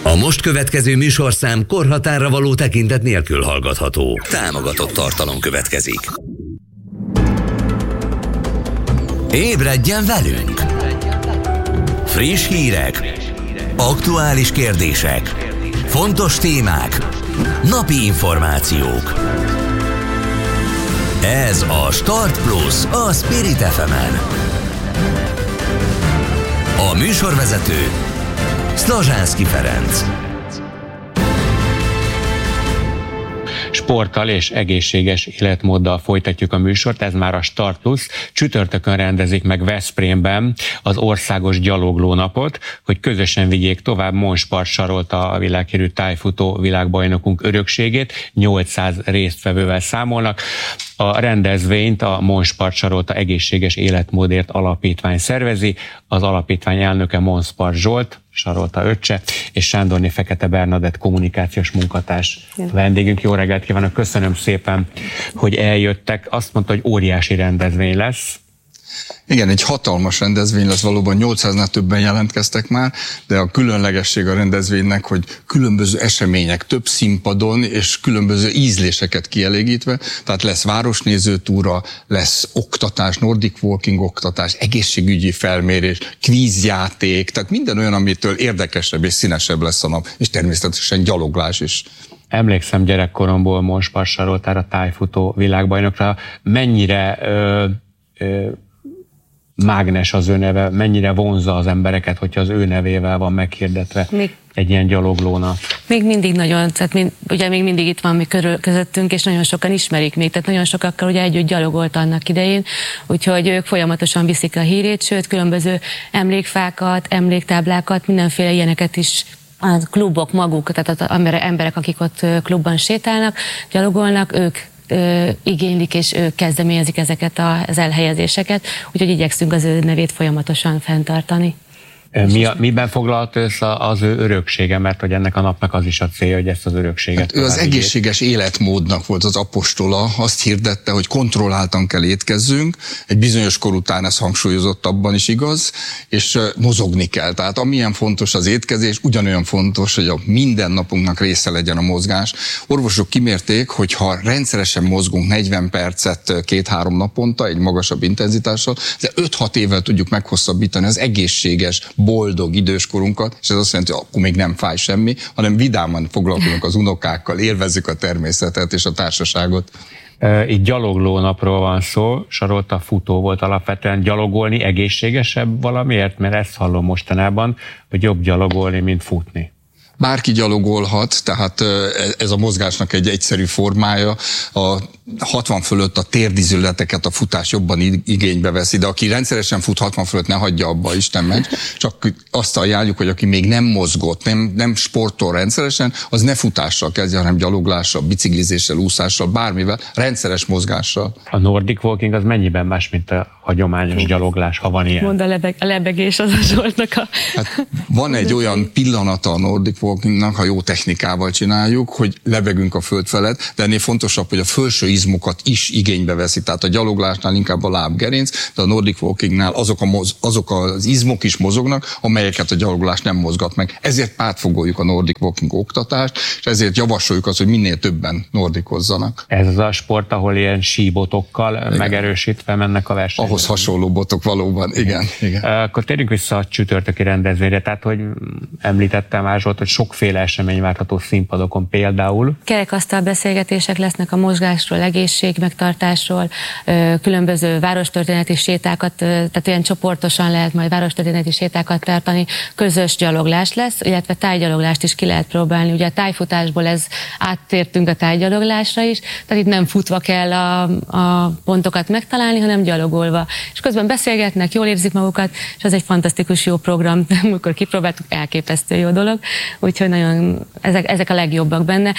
A most következő műsorszám korhatárra való tekintet nélkül hallgatható. Támogatott tartalom következik. Ébredjen velünk! Friss hírek, aktuális kérdések, fontos témák, napi információk. Ez a Start Plus a Spirit FM-en. A műsorvezető Szlazsánszky Ferenc. Sporttal és egészséges életmóddal folytatjuk a műsort, ez már a Start Plus. Csütörtökön rendezik meg Veszprémben az országos gyaloglónapot, hogy közösen vigyék tovább. Monspart Sarolta a világhírű tájfutó világbajnokunk örökségét, 800 résztvevővel számolnak. A rendezvényt a Monspart Sarolta Egészséges Életmódért Alapítvány szervezi, az alapítvány elnöke Monspart Zsolt, Sarolta öccse, és Sándorné Fekete Bernadett kommunikációs munkatárs vendégünk. Jó reggelt kívánok, köszönöm szépen, hogy eljöttek. Azt mondta, hogy óriási rendezvény lesz. Igen, egy hatalmas rendezvény lesz, valóban 800-nál többen jelentkeztek már, de a különlegesség a rendezvénynek, hogy különböző események több színpadon és különböző ízléseket kielégítve, tehát lesz városnézőtúra, lesz oktatás, Nordic Walking oktatás, egészségügyi felmérés, kvízjáték, tehát minden olyan, amitől érdekesebb és színesebb lesz a nap, és természetesen gyaloglás is. Emlékszem gyerekkoromból Monspart Saroltára, tájfutó világbajnokra, mennyire mágnes az ő neve, mennyire vonzza az embereket, hogyha az ő nevével van meghirdetve egy ilyen gyaloglónap. Még mindig nagyon, tehát ugye még mindig itt van mi közöttünk, és nagyon sokan ismerik még, tehát nagyon sokakkal ugye együtt gyalogolt annak idején, úgyhogy ők folyamatosan viszik a hírét, sőt különböző emlékfákat, emléktáblákat, mindenféle ilyeneket is a klubok maguk, tehát az emberek, akik ott klubban sétálnak, gyalogolnak, ők igénylik, és ők kezdeményezik ezeket az elhelyezéseket, úgyhogy igyekszünk az ő nevét folyamatosan fenntartani. Miben foglalta össze az ő öröksége, mert hogy ennek a napnak az is a célja, hogy ezt az örökséget... Hát ő az egészséges életmódnak volt az apostola, azt hirdette, hogy kontrolláltan kell étkezzünk, egy bizonyos kor után ez hangsúlyozottabban is igaz, és mozogni kell. Tehát amilyen fontos az étkezés, ugyanolyan fontos, hogy a mindennapunknak része legyen a mozgás. Orvosok kimérték, hogy ha rendszeresen mozgunk 40 percet 2-3 naponta, egy magasabb intenzitással, de 5-6 évvel tudjuk meghosszabbítani az egészséges, boldog időskorunkat, és ez azt jelenti, hogy akkor még nem fáj semmi, hanem vidáman foglalkozunk az unokákkal, élvezzük a természetet és a társaságot. Itt gyaloglónapról van szó, Sarolta futó volt alapvetően. Gyalogolni egészségesebb valamiért? Mert ezt hallom mostanában, hogy jobb gyalogolni, mint futni. Bárki gyalogolhat, tehát ez a mozgásnak egy egyszerű formája. A 60 fölött a térdizületeket a futás jobban igénybe veszi, de aki rendszeresen fut 60 fölött, ne hagyja abba, Isten megy. Csak azt ajánljuk, hogy aki még nem mozgott, nem sportol rendszeresen, az ne futással kezdje, hanem gyaloglással, biciklizéssel, úszással, bármivel, rendszeres mozgással. A Nordic Walking az mennyiben más, mint a hagyományos gyaloglás, ha van ilyen? Mondd a lebegés az a Zsoltnak a... Hát van egy olyan pillanata a Nordic Walkingnak, ha jó technikával csináljuk, hogy lebegünk a föld felett, de ennél fontosabb, hogy a felső izmokat is igénybe veszi. Tehát a gyaloglásnál inkább a lábgerinc, de a Nordic Walkingnál azok az izmok is mozognak, amelyeket a gyaloglás nem mozgat meg. Ezért pártfogoljuk a Nordic Walking oktatást, és ezért javasoljuk azt, hogy minél többen nordikozzanak. Ez az a sport, ahol ilyen síbotokkal megerősítve mennek a versenyek. Ahhoz hasonló botok valóban, igen. Akkor térjünk vissza a csütörtöki rendezvényre, tehát hogy említettem már Zsolt, hogy sokféle esemény várható színpadokon például. Kerekasztal beszélgetések lesznek a mozgásról, egészségmegtartásról, különböző várostörténeti sétákat, tehát ilyen csoportosan lehet majd várostörténeti sétákat tartani, közös gyaloglás lesz, illetve tájgyaloglást is ki lehet próbálni. Ugye a tájfutásból áttértünk a tájgyaloglásra is, tehát itt nem futva kell a pontokat megtalálni, hanem gyalogolva. És közben beszélgetnek, jól érzik magukat, és ez egy fantasztikus jó program, amikor kipróbáltuk, elképesztő jó dolog, úgyhogy nagyon, ezek a legjobbak benne.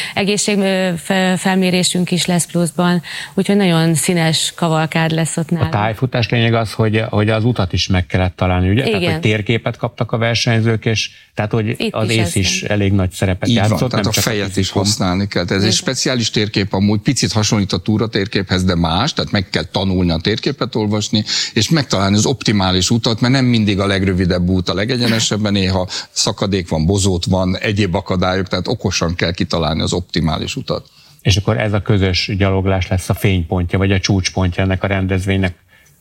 Egészségfelmérésünk is lesz pluszban, úgyhogy nagyon színes kavalkád lesz ott nálunk. A tájfutás lényeg az, hogy az utat is meg kellett találni, ugye? Igen. Tehát, hogy térképet kaptak a versenyzők, és tehát, hogy itt az ész is elég nagy szerepet játszott. Van, tehát a fejet is használni kell. Ez egy speciális térkép, amúgy picit hasonlít a túra térképhez, de más, tehát meg kell tanulni a térképet olvasni, mozgatni, és megtalálni az optimális utat, mert nem mindig a legrövidebb út a legegyenesebb, néha szakadék van, bozót van, egyéb akadályok, tehát okosan kell kitalálni az optimális utat. És akkor ez a közös gyaloglás lesz a fénypontja, vagy a csúcspontja ennek a rendezvénynek?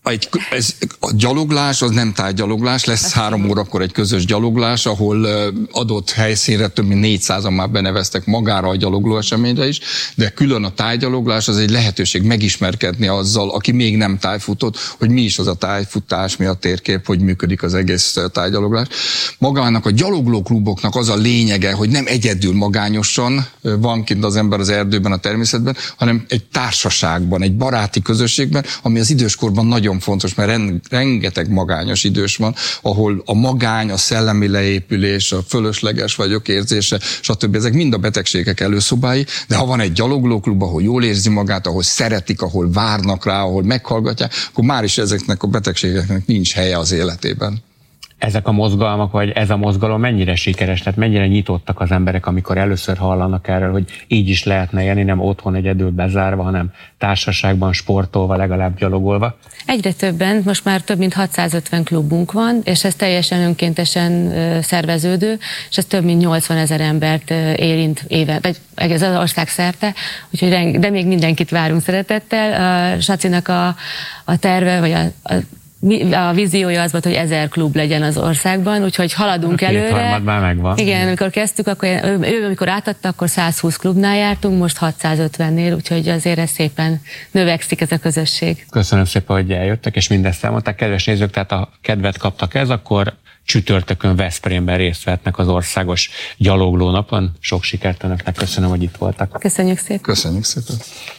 A gyaloglás az nem tárgyaloglás, lesz 3 órakor egy közös gyaloglás, ahol adott helyszínre több mint 400-an már beneveztek magára a gyalogló eseményre is, de külön a tájgyaloglás az egy lehetőség megismerkedni azzal, aki még nem tájfutott, hogy mi is az a tájfutás, mi a térkép, hogy működik az egész tájgyaloglás. Magának a gyaloglókluboknak az a lényege, hogy nem egyedül magányosan van kint az ember az erdőben, a természetben, hanem egy társaságban, egy baráti közösségben, ami az időskorban nagyon fontos, mert rengeteg magányos idős van, ahol a magány, a szellemi leépülés, a fölösleges vagyok érzése, stb. Ezek mind a betegségek előszobái, de ha van egy gyaloglóklub, ahol jól érzi magát, ahol szeretik, ahol várnak rá, ahol meghallgatják, akkor már is ezeknek a betegségeknek nincs helye az életében. Ezek a mozgalmak, vagy ez a mozgalom mennyire sikeres, tehát mennyire nyitottak az emberek, amikor először hallanak erről, hogy így is lehetne élni, nem otthon egyedül bezárva, hanem társaságban, sportolva, legalább gyalogolva? Egyre többen, most már több mint 650 klubunk van, és ez teljesen önkéntesen szerveződő, és ez több mint 80 000 embert érint éve, vagy egész az ország szerte, úgyhogy de még mindenkit várunk szeretettel. Sacinak a terve, vagy a víziója az volt, hogy 1000 klub legyen az országban, úgyhogy haladunk előre. Már megvan. Igen, amikor kezdtük, akkor amikor átadta, akkor 120 klubnál jártunk, most 650-nél, úgyhogy azért ez szépen növekszik ez a közösség. Köszönöm szépen, hogy eljöttek, és mindezt elmondták. Kedves nézők, tehát a kedvet kaptak ez, akkor csütörtökön Veszprémben részt vehetnek az országos gyaloglónapon. Sok sikert önöknek, köszönöm, hogy itt voltak. Köszönjük szépen. Köszönjük szépen.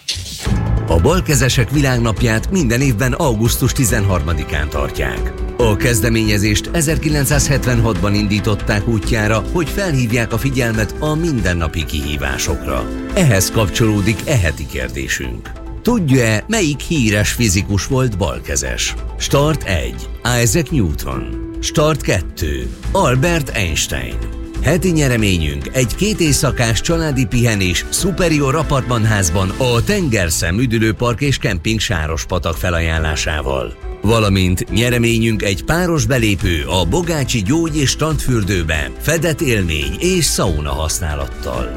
A balkezesek világnapját minden évben augusztus 13-án tartják. A kezdeményezést 1976-ban indították útjára, hogy felhívják a figyelmet a mindennapi kihívásokra. Ehhez kapcsolódik heti kérdésünk. Tudja-e, melyik híres fizikus volt balkezes? Start 1. Isaac Newton. Start 2. Albert Einstein. Heti nyereményünk egy 2 éjszakás családi pihenés Superior apartmanházban a Tengerszem üdülőpark és kemping Sárospatak felajánlásával. Valamint nyereményünk egy páros belépő a Bogácsi gyógy- és strandfürdőbe fedett élmény és szauna használattal.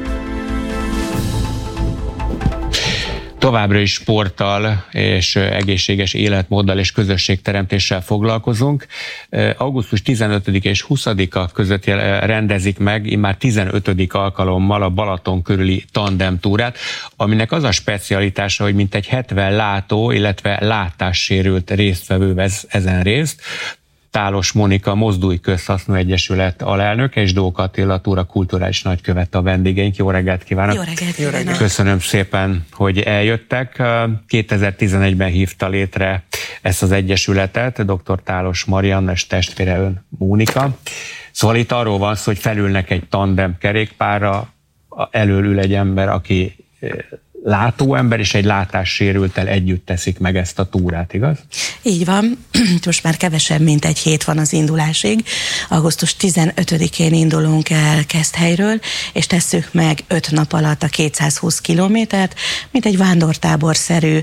Továbbra is sporttal és egészséges életmóddal és közösségteremtéssel foglalkozunk. Augusztus 15 és 20-a között rendezik meg immár 15. alkalommal a Balaton körüli tandemtúrát, aminek az a specialitása, hogy mintegy 70 látó, illetve látássérült résztvevő vesz ezen részt. Tálos Monika, Mozdulj Közhasznú Egyesület alelnöke, és Dóka Attila túra kulturális nagykövete a vendégeink. Jó reggelt kívánok! Jó reggelt kívánok! Köszönöm szépen, hogy eljöttek. 2011-ben hívta létre ezt az egyesületet, dr. Tálos Marianna és testvére ön Mónika. Szóval itt arról van szó, hogy felülnek egy tandem kerékpárra, elől ül egy ember, aki látóember, és egy látássérülttel együtt teszik meg ezt a túrát, igaz? Így van. Most már kevesebb, mint egy hét van az indulásig. Augusztus 15-én indulunk el Keszthelyről, és tesszük meg 5 nap alatt a 220 kilométert, mint egy vándortáborszerű,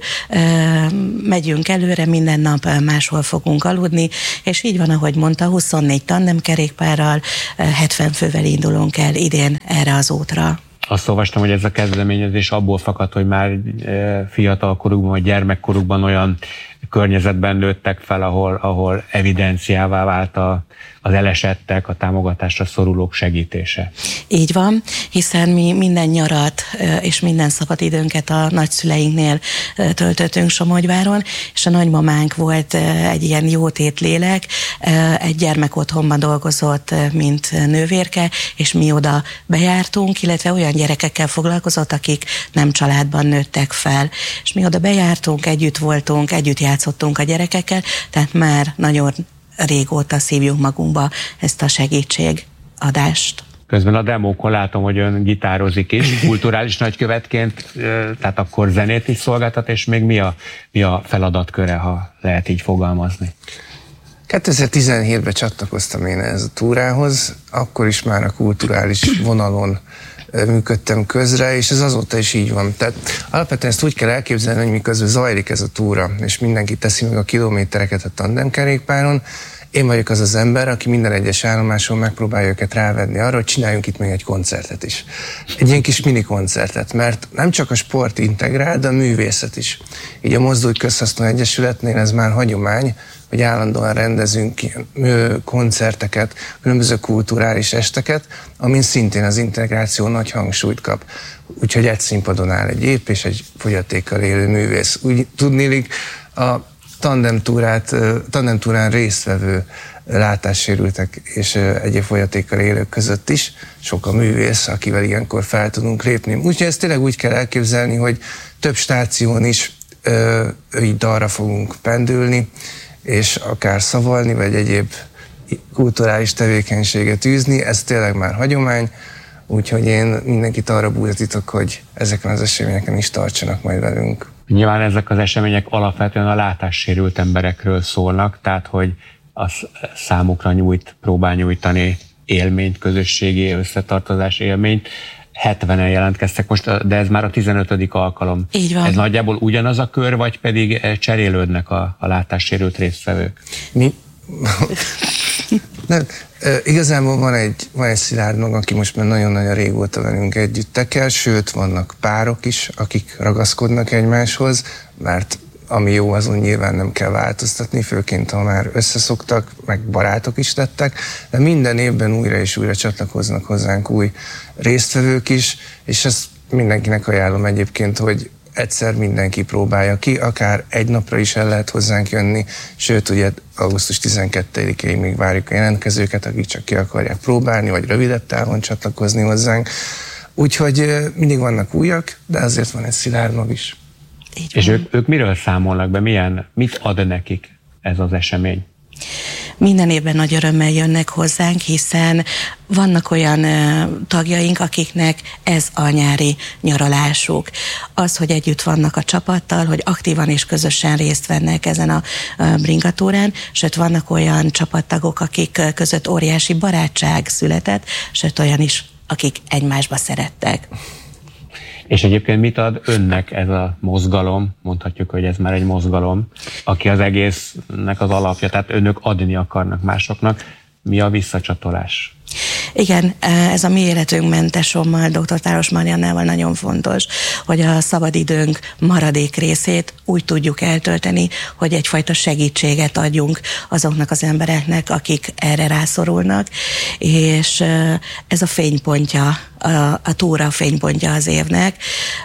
megyünk előre, minden nap máshol fogunk aludni, és így van, ahogy mondta, 24 tandemkerékpárral, 70 fővel indulunk el idén erre az útra. Azt olvastam, hogy ez a kezdeményezés abból fakad, hogy már fiatal korukban, vagy gyermekkorukban olyan környezetben nőttek fel, ahol evidenciává vált az elesettek, a támogatásra szorulók segítése. Így van, hiszen mi minden nyarat és minden szabadidőnket a nagyszüleinknél töltöttünk Somogyváron, és a nagymamánk volt egy ilyen jótét lélek, egy gyermekotthonban dolgozott, mint nővérke, és mi oda bejártunk, illetve olyan gyerekekkel foglalkozott, akik nem családban nőttek fel. És mi oda bejártunk, együtt voltunk, együtt játszottunk a gyerekekkel, tehát már nagyon régóta szívjuk magunkba ezt a segítségadást. Közben a demókon látom, hogy ön gitározik is, kulturális nagykövetként, tehát akkor zenét is szolgáltat, és még mi a feladatköre, ha lehet így fogalmazni? 2017-ben csatlakoztam én ez a túrához, akkor is már a kulturális vonalon működtem közre, és ez azóta is így van. Tehát alapvetően ezt úgy kell elképzelni, hogy miközben zajlik ez a túra, és mindenki teszi meg a kilométereket a tandemkerékpáron, én vagyok az az ember, aki minden egyes állomáson megpróbálja őket rávenni arra, hogy csináljunk itt még egy koncertet is. Egy ilyen kis mini koncertet, mert nem csak a sport integrál, de a művészet is. Így a Mozdulj Közhasznú Egyesületnél ez már hagyomány, hogy állandóan rendezünk koncerteket, különböző kulturális esteket, amin szintén az integráció nagy hangsúlyt kap. Úgyhogy egy színpadon áll egy ép és egy fogyatékkal élő művész. Úgy tudniillik, a tandemtúrán résztvevő látássérültek és egyéb fogyatékkal élők között is sok a művész, akivel ilyenkor fel tudunk lépni. Úgyhogy ezt tényleg úgy kell elképzelni, hogy több stáción is így dalra fogunk pendülni, és akár szavalni, vagy egyéb kulturális tevékenységet űzni, ez tényleg már hagyomány, úgyhogy én mindenkit arra búzatítok, hogy ezeken az eseményeken is tartsanak majd velünk. Nyilván ezek az események alapvetően a látássérült emberekről szólnak, tehát hogy az számukra próbál nyújtani élményt, közösségi összetartozás élményt. 70-en jelentkeztek most, de ez már a 15. alkalom. Így van. Ez nagyjából ugyanaz a kör, vagy pedig cserélődnek a látássérült résztvevők? Igazából van egy Szilárd mag, aki most már nagyon-nagyon régóta velünk együtt teker, sőt vannak párok is, akik ragaszkodnak egymáshoz, mert ami jó, azon nyilván nem kell változtatni, főként ha már összeszoktak, meg barátok is lettek, de minden évben újra és újra csatlakoznak hozzánk új résztvevők is, és ezt mindenkinek ajánlom egyébként, hogy egyszer mindenki próbálja ki, akár egy napra is el lehet hozzánk jönni, sőt, ugye augusztus 12-ig még várjuk a jelentkezőket, akik csak ki akarják próbálni, vagy rövidebb távon csatlakozni hozzánk. Úgyhogy mindig vannak újak, de azért van egy Szilárd mag is. És ők miről számolnak be? Mit ad nekik ez az esemény? Minden évben nagy örömmel jönnek hozzánk, hiszen vannak olyan tagjaink, akiknek ez a nyári nyaralásuk. Az, hogy együtt vannak a csapattal, hogy aktívan és közösen részt vennek ezen a bringatúrán, sőt vannak olyan csapattagok, akik között óriási barátság született, sőt olyan is, akik egymásba szerettek. És egyébként mit ad önnek ez a mozgalom, mondhatjuk, hogy ez már egy mozgalom, aki az egésznek az alapja, tehát önök adni akarnak másoknak, mi a visszacsatolás? Igen, ez a mi életünkben tesómmal, dr. Táros Mariannával nagyon fontos, hogy a szabadidőnk maradék részét úgy tudjuk eltölteni, hogy egyfajta segítséget adjunk azoknak az embereknek, akik erre rászorulnak, és ez a fénypontja, a túra fénypontja az évnek.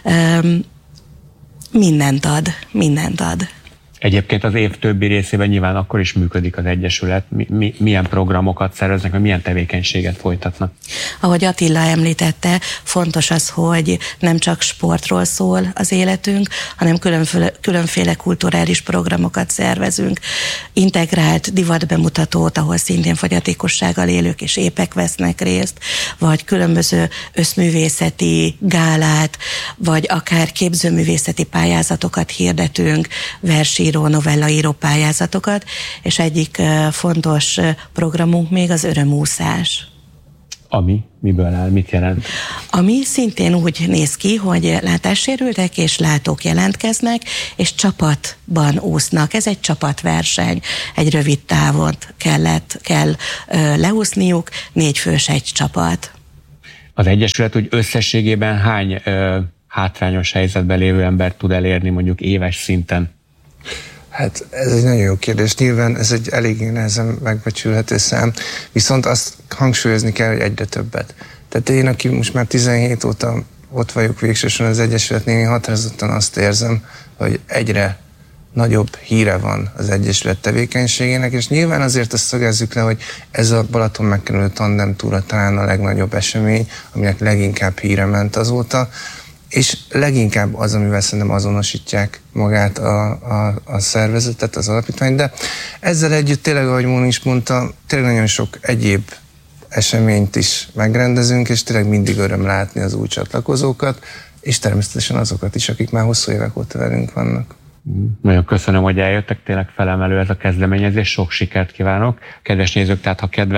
Mindent ad. Egyébként az év többi részében nyilván akkor is működik az Egyesület. Milyen programokat szerveznek, vagy milyen tevékenységet folytatnak? Ahogy Attila említette, fontos az, hogy nem csak sportról szól az életünk, hanem különféle kulturális programokat szervezünk. Integrált divatbemutatót, ahol szintén fogyatékossággal élők és épek vesznek részt, vagy különböző összművészeti gálát, vagy akár képzőművészeti pályázatokat hirdetünk, versíró, novellaíró pályázatokat, és egyik fontos programunk még az örömúszás. Ami miből áll, mit jelent? Ami szintén úgy néz ki, hogy látássérültek és látók jelentkeznek, és csapatban úsznak. Ez egy csapatverseny. Egy rövid távot kell leúszniuk, 4 fős egy csapat. Az Egyesület úgy összességében hány hátrányos helyzetben lévő embert tud elérni mondjuk éves szinten? Hát ez egy nagyon jó kérdés. Nyilván ez egy elég nehezen megbecsülhető szám, viszont azt hangsúlyozni kell, hogy egyre többet. Tehát én, aki most már 17 óta ott vagyok végsősorban az Egyesületnél, én határozottan azt érzem, hogy egyre nagyobb híre van az Egyesület tevékenységének, és nyilván azért azt szögezzük le, hogy ez a Balaton megkerülő tandemtúra talán a legnagyobb esemény, aminek leginkább híre ment azóta, és leginkább az, amivel szerintem azonosítják magát a szervezetet, az alapítványt, de ezzel együtt tényleg, ahogy Móni is mondta, tényleg nagyon sok egyéb eseményt is megrendezünk, és tényleg mindig öröm látni az új csatlakozókat, és természetesen azokat is, akik már hosszú évek óta velünk vannak. Nagyon köszönöm, hogy eljöttek, tényleg felemelő ez a kezdeményezés, sok sikert kívánok. Kedves nézők, tehát ha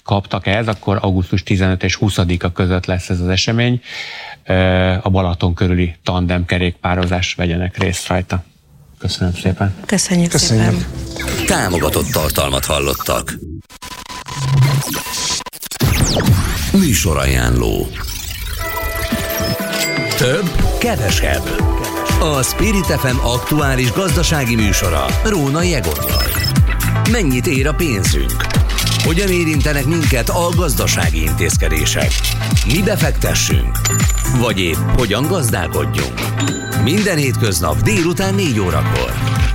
kaptak ehhez, akkor augusztus 15 és 20-a között lesz ez az esemény. A Balaton körüli tandem kerékpározás, vegyenek részt rajta. Köszönöm szépen. Köszönjük szépen. Támogatott tartalmat hallottak. Műsorajánló. Több, kevesebb. A Spirit FM aktuális gazdasági műsora Rónai Egonnal. Mennyit ér a pénzünk? Hogyan érintenek minket a gazdasági intézkedések? Mi befektessünk? Vagy épp hogyan gazdálkodjunk? Minden hétköznap délután 4 órakor.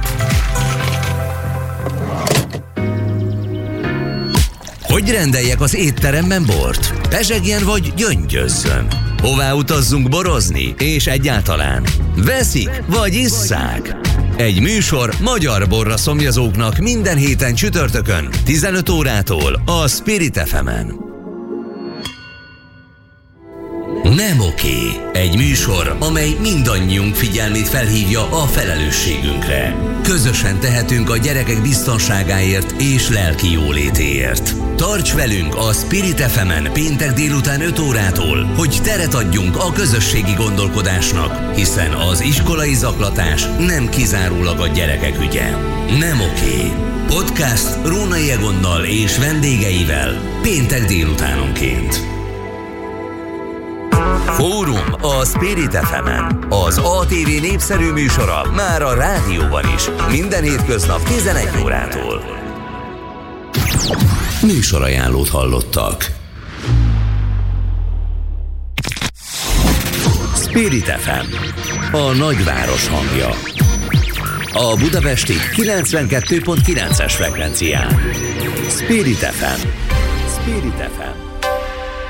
Hogy rendeljek az étteremben bort? Pezsegjen vagy gyöngyözzön? Hová utazzunk borozni? És egyáltalán veszik vagy isszák? Egy műsor magyar borra szomjazóknak minden héten csütörtökön 15 órától a Spirit FM-en. Nem oké. Egy műsor, amely mindannyiunk figyelmét felhívja a felelősségünkre. Közösen tehetünk a gyerekek biztonságáért és lelki jólétéért. Tarts velünk a Spirit FM-en péntek délután 5 órától, hogy teret adjunk a közösségi gondolkodásnak, hiszen az iskolai zaklatás nem kizárólag a gyerekek ügye. Nem oké. Podcast Rónai Egonnal és vendégeivel péntek délutánonként. Fórum a Spirit FM-en. Az ATV népszerű műsora már a rádióban is. Minden hétköznap 11 órától. Műsorajánlót hallottak. Spirit FM, a nagyváros hangja. A budapesti 92.9-es frekvencián. Spirit FM. Spirit FM.